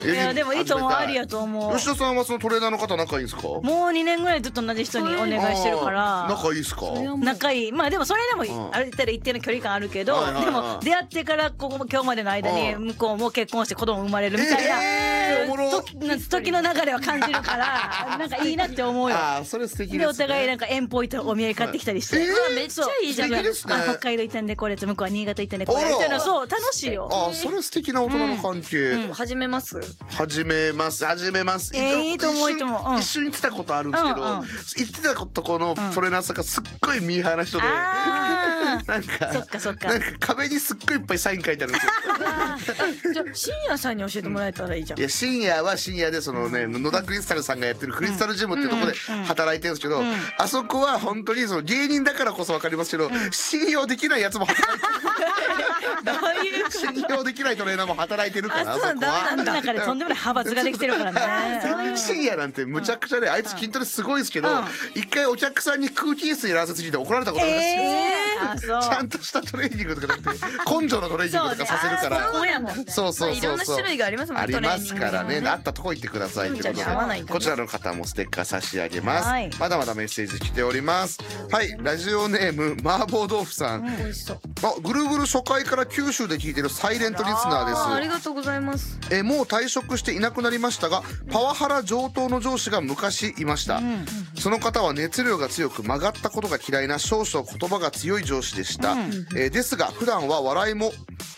いやでもいいと思う、ありやと思う。 吉田さんはそのトレーナーの方仲いいんですか？ もう2年ぐらいずっと同じ人にお願いしてるから。 仲いいですか？ 仲いい。まあでもそれでもある程度一定の距離感あるけど、でも出会ってから今日までの間に向こうも結婚して子供生まれるみたいな時の流れは感じるからなんかいいなって思うよ。 それ素敵ですね。 でお互いなんか遠方行ってお土産買ってきたりして、 めっちゃいいじゃん。 北海道行ったんでこれ、向こうは新潟行ったんでこれみたいな、そう楽しいよ。 それ素敵な大人の関係。 始めます。 始めます。 いいと思う、いいと思う。 一緒に行ってたことあるんですけど、行ってたとこのトレーナーさんがすっごいミーハーな人で、なんかそっかなんか壁にすっごいいっぱいサイン書いてあるんですよ。 じゃあ深夜さんに教えてもらえたらいいじゃん。 いや深夜は深夜でそのね、野田クリスタルさんがやってるクリスタルジムっていうところで働いてるんですけど、あそこは本当にその芸人だからこそ分かりますけど、信用できないやつも働いてる。信用できないトレーナーも働いてるから、あそこは。 中でとんでもない派閥ができてるからね。 深夜なんてむちゃくちゃで、あいつ筋トレすごいですけど、一回お客さんに空気椅子にやらせすぎて怒られたことあるんですよ。ちゃんとしたトレーニングとかなくて根性のトレーニングとかさせるから。そういろんな種類がありますもんね。 ありますからね、あったとこ行ってくださいってことで、こちらの方もステッカー差し上げます。まだまだメッセージ来ております。はい、ラジオネーム麻婆豆腐さん。ぐるぐる初回から九州で聞いてるサイレントリスナーです。 ありがとうございます。 もう退職していなくなりましたが、パワハラ上等の上司が昔いました。その方は熱量が強く曲がったことが嫌いな少々言葉が強い上司でした。ですが普段は笑いも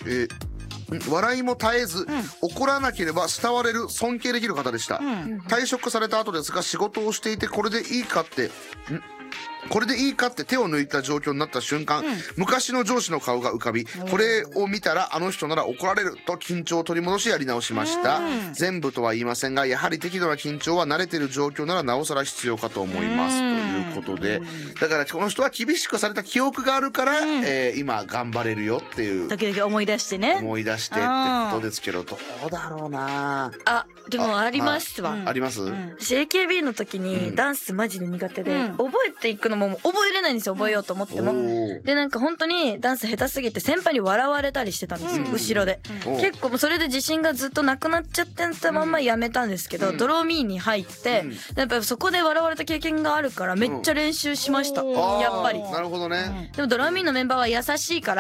絶えず、怒らなければ慕われる尊敬できる方でした。退職された後ですが仕事をしていてこれでいいかって手を抜いた状況になった瞬間、昔の上司の顔が浮かび、これを見たらあの人なら怒られると緊張を取り戻しやり直しました。全部とは言いませんが、やはり適度な緊張は慣れてる状況ならなおさら必要かと思います、ということで、だからこの人は厳しくされた記憶があるから、今頑張れるよっていう、 時々思い出してってことですけど、どうだろうな。 でもありますわ。 あります？ 私 AKB の時にダンスマジで苦手で、覚えていくのも覚えれないんですよ、覚えようと思っても。でなんか本当にダンス下手すぎて先輩に笑われたりしてたんですよ、後ろで。結構それで自信がずっとなくなっちゃってたまんまやめたんですけど、ドローミーに入って、やっぱそこで笑われた経験があるからめっちゃ練習しました、やっぱり。 なるほどね。 でもドローミーのメンバーは優しいから、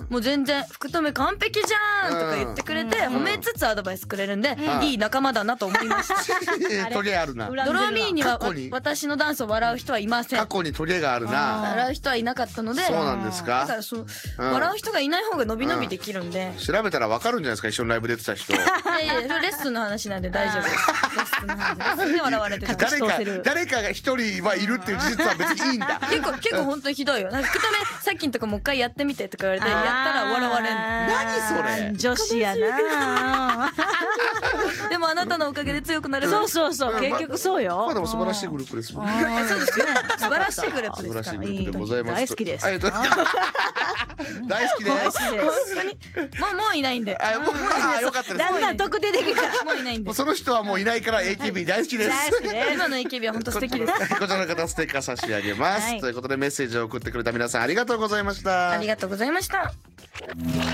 もう全然福留完璧じゃんとか言ってくれて、褒めつつアドバイスくれるんで、いい仲間だなと思いました。 トゲあるな。 ドローミーには私のダンスを笑う人はいません。 過去にトゲがあるな。 笑う人はいなかったので。 そうなんですか。 だから笑う人がいない方が伸び伸びできるんで。 調べたらわかるんじゃないですか、一緒にライブ出てた人。いやいや、レッスンの話なんで大丈夫です。レッスンの話。レッスンで笑われてた。 誰かが一人はいるっていう事実は別にいいんだ。 結構本当にひどいよ。なんか福留さっきんとかもう一回やってみてとか言われて、やったら笑われる。 何それ。 女子やな。 でもあなたのおかげで強くなれる。 そう結局そうよ。 まあでも素晴らしいグループですもんね。 そうですよ。素晴らしいグループです。 素晴らしいグループでございます。 大好きです。 大好きです。 本当にもういないんで。 よかったです。 だんだん特定できた。 もういないんで。 その人はもういないから AKB 大好きです。 今の AKB は本当素敵です。 こちらの方ステッカー差し上げます。ということでメッセージを送ってくれた皆さんありがとうございました。 ありがとうございました。